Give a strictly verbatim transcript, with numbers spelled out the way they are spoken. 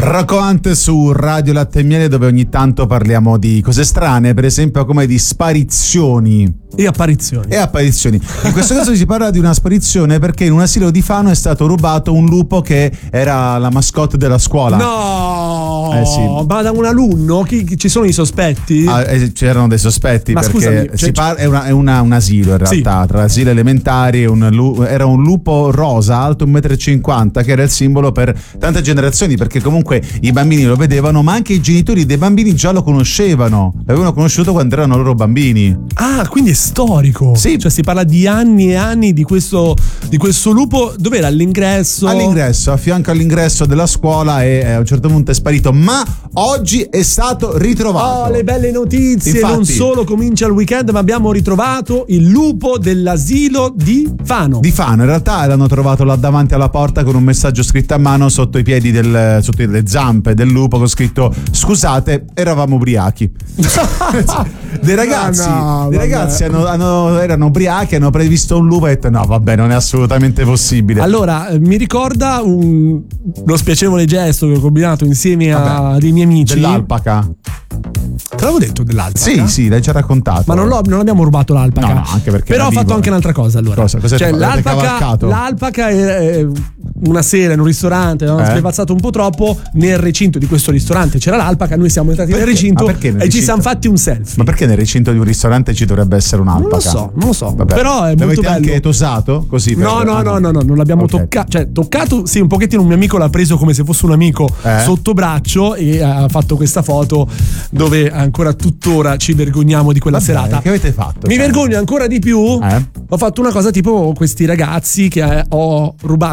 Rocco su Radio Latte e Miele, dove ogni tanto parliamo di cose strane, per esempio come di sparizioni. E apparizioni. E apparizioni. In questo caso si parla di una sparizione perché in un asilo di Fano è stato rubato un lupo che era la mascotte della scuola. No! Eh sì. Ma da un alunno? Chi, chi- ci sono i sospetti? Ah, eh, c'erano dei sospetti. Ma perché scusami, si cioè- par- è, una- è una- un asilo in realtà, Sì. tra asili elementari. Un lu- era un lupo rosa alto un metro e cinquanta che era il simbolo per tante generazioni, perché comunque i bambini lo vedevano, ma anche i genitori dei bambini già lo conoscevano, l'avevano conosciuto quando erano loro bambini. Ah, quindi è storico. Sì. Cioè si parla di anni e anni di questo, di questo lupo. Dov'era all'ingresso? All'ingresso, a fianco all'ingresso della scuola, e eh, a un certo punto è sparito, ma oggi è stato ritrovato. Oh, le belle notizie. Infatti- Non solo comincia il weekend, ma abbiamo ritrovato il lupo dell'asilo di Fano. Di Fano, in realtà l'hanno trovato là davanti alla porta con un messaggio scritto a mano sotto i piedi del, sotto le zampe del lupo, con scritto: scusate, eravamo ubriachi. Dei ragazzi, Ah, no, dei vabbè. ragazzi hanno, hanno- erano ubriachi, hanno previsto un lupo e detto: no, vabbè, non è assolutamente possibile. Allora, eh, mi ricorda un, lo spiacevole gesto che ho combinato insieme a Vabbè, dei miei amici. dell'alpaca. Te l'avevo detto dell'alpaca? Sì, sì, l'hai già raccontato. Ma non, l'ho- non abbiamo rubato l'alpaca. No, no, anche perché Però era ho fatto vivo, anche eh. un'altra cosa allora. Cosa? Cosa Cioè, avete fatto? Avete l'alpaca, cavalcato? l'alpaca era, eh, una sera in un ristorante, avevamo Eh? spevazzato un po' troppo. Nel recinto di questo ristorante c'era l'alpaca, noi siamo entrati Perché? nel recinto Ma perché nel e ci recinto? siamo fatti un selfie. Ma perché nel recinto di un ristorante ci dovrebbe essere un'alpaca? Non lo so, non lo so. Vabbè. Però è L'avete molto bello. anche tosato? Così per- No, no, ah, no, no, no, non l'abbiamo Ok. toccato. Cioè, toccato, sì, un pochettino un mio amico l'ha preso come se fosse un amico Eh? sotto braccio e ha fatto questa foto dove ancora tuttora ci vergogniamo di quella Vabbè, serata. che avete fatto? Mi Cioè? vergogno ancora di più. Eh? Ho fatto una cosa tipo questi ragazzi che eh, ho rubato